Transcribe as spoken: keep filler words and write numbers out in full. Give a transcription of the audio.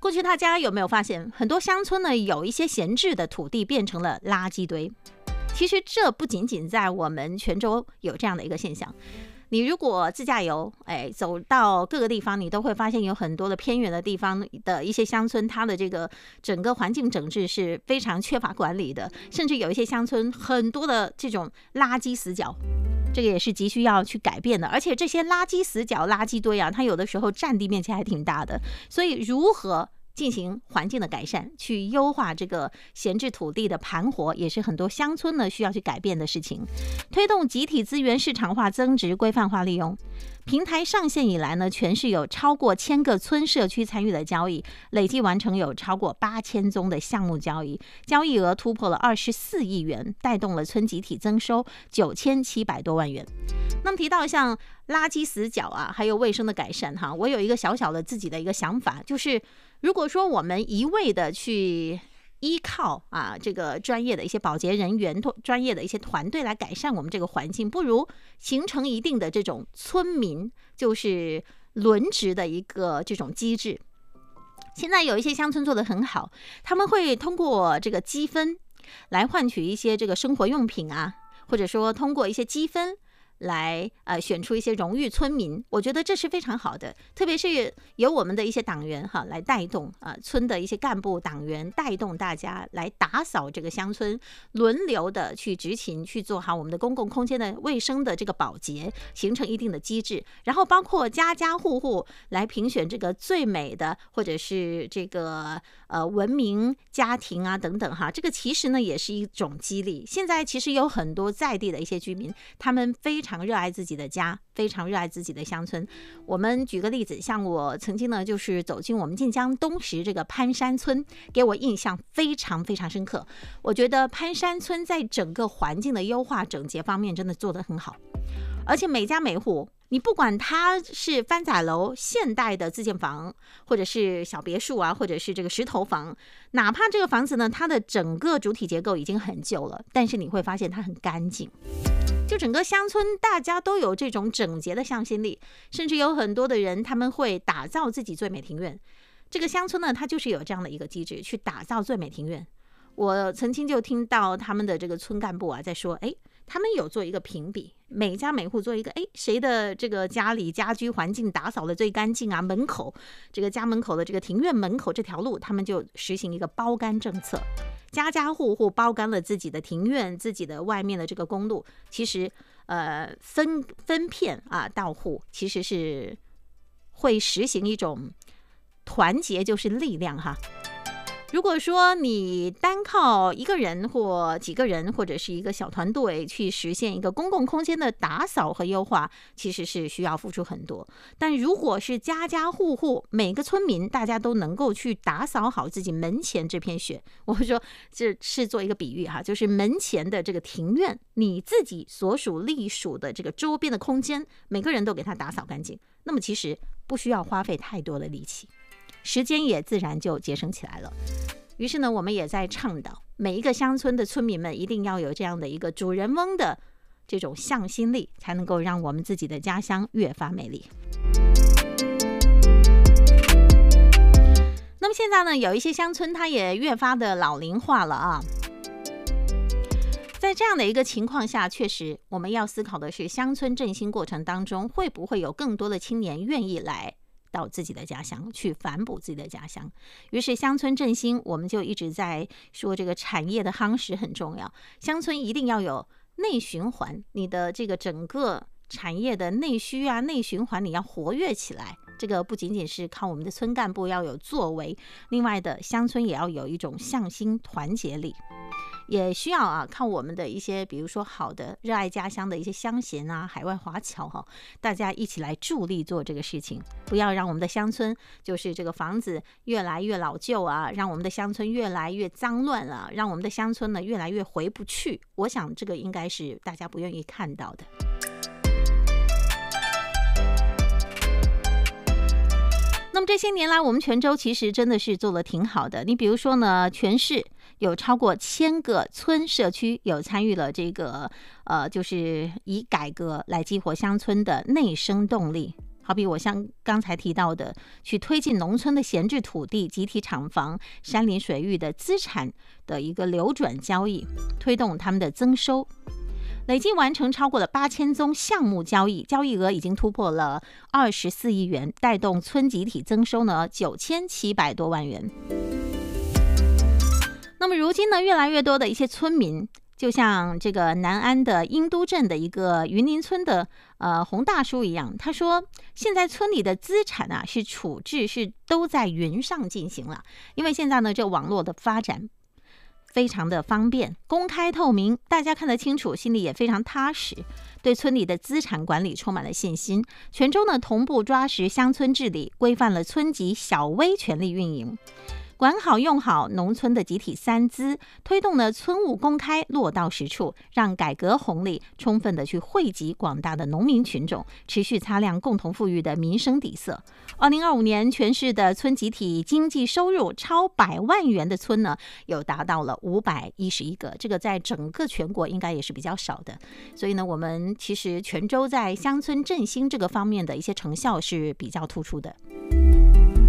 过去大家有没有发现，很多乡村呢有一些闲置的土地变成了垃圾堆？其实这不仅仅在我们泉州有这样的一个现象。你如果自驾游，哎，走到各个地方，你都会发现有很多的偏远的地方的一些乡村，它的这个整个环境整治是非常缺乏管理的，甚至有一些乡村很多的这种垃圾死角，这个也是急需要去改变的。而且这些垃圾死角、垃圾堆啊，它有的时候占地面积还挺大的，所以如何进行环境的改善，去优化这个闲置土地的盘活，也是很多乡村呢需要去改变的事情。推动集体资源市场化增值、规范化利用。平台上线以来呢，全市有超过千个村社区参与了交易，累计完成有超过八千宗的项目交易，交易额突破了二十四亿元，带动了村集体增收九千七百多万元。那么提到像垃圾死角啊，还有卫生的改善哈，我有一个小小的自己的一个想法，就是如果说我们一味的去依靠啊这个专业的一些保洁人员、专业的一些团队来改善我们这个环境，不如形成一定的这种村民就是轮值的一个这种机制。现在有一些乡村做得很好，他们会通过这个积分来换取一些这个生活用品啊，或者说通过一些积分来呃选出一些荣誉村民，我觉得这是非常好的，特别是由我们的一些党员哈来带动啊、呃、村的一些干部党员带动大家来打扫这个乡村，轮流的去执勤，去做好我们的公共空间的卫生的这个保洁，形成一定的机制，然后包括家家户户来评选这个最美的或者是这个呃文明家庭啊等等哈，这个其实呢也是一种激励。现在其实有很多在地的一些居民，他们非常非常热爱自己的家，非常热爱自己的乡村。我们举个例子，像我曾经呢，就是走进我们晋江东石这个潘山村，给我印象非常非常深刻。我觉得潘山村在整个环境的优化整洁方面真的做得很好，而且每家每户，你不管它是番仔楼、现代的自建房，或者是小别墅啊，或者是这个石头房，哪怕这个房子呢，它的整个主体结构已经很旧了，但是你会发现它很干净。就整个乡村大家都有这种整洁的向心力，甚至有很多的人他们会打造自己最美庭院。这个乡村呢，它就是有这样的一个机制去打造最美庭院。我曾经就听到他们的这个村干部啊在说，哎，他们有做一个评比，每家每户做一个，哎，谁的这个家里家居环境打扫的最干净啊？门口这个家门口的这个庭院门口这条路，他们就实行一个包干政策。家家户户包干了自己的庭院，自己的外面的这个公路，其实呃分分片啊到户，其实是会实行一种团结就是力量哈。如果说你单靠一个人或几个人或者是一个小团队去实现一个公共空间的打扫和优化，其实是需要付出很多。但如果是家家户户每个村民大家都能够去打扫好自己门前这片雪，我会说这是做一个比喻哈，就是门前的这个庭院，你自己所属隶属的这个周边的空间，每个人都给它打扫干净，那么其实不需要花费太多的力气，时间也自然就节省起来了。于是呢，我们也在倡导每一个乡村的村民们一定要有这样的一个主人翁的这种向心力，才能够让我们自己的家乡越发美丽。那么现在呢，有一些乡村它也越发的老龄化了啊。在这样的一个情况下，确实我们要思考的是，乡村振兴过程当中会不会有更多的青年愿意来到自己的家乡去反哺自己的家乡。于是乡村振兴，我们就一直在说这个产业的夯实很重要，乡村一定要有内循环，你的这个整个产业的内需啊、内循环你要活跃起来。这个不仅仅是靠我们的村干部要有作为，另外的乡村也要有一种向心团结力，也需要啊靠我们的一些比如说好的热爱家乡的一些乡贤啊、海外华侨哈、啊，大家一起来助力做这个事情，不要让我们的乡村就是这个房子越来越老旧啊，让我们的乡村越来越脏乱啊，让我们的乡村呢越来越回不去。我想这个应该是大家不愿意看到的。那么这些年来，我们泉州其实真的是做得挺好的。你比如说呢，全市有超过千个村社区有参与了这个呃，就是以改革来激活乡村的内生动力。 好比我像刚才提到的，去推进农村的闲置土地、集体厂房、山林水域的资产的一个流转交易，推动他们的增收。累计完成超过了八千宗项目交易，交易额已经突破了二十四亿元，带动村集体增收呢九千七百多万元。那么如今呢，越来越多的一些村民，就像这个南安的英都镇的一个云林村的呃洪大叔一样，他说，现在村里的资产啊是处置是都在云上进行了，因为现在呢这网络的发展非常的方便，公开透明，大家看得清楚，心里也非常踏实，对村里的资产管理充满了信心。泉州呢同步抓实乡村治理，规范了村级小微权力运营，管好用好农村的集体三资，推动了村务公开落到实处，让改革红利充分的去惠及广大的农民群众，持续擦亮共同富裕的民生底色。二零二五年全市的村集体经济收入超百万元的村呢，有达到了五百一十一个，这个在整个全国应该也是比较少的。所以呢，我们其实泉州在乡村振兴这个方面的一些成效是比较突出的。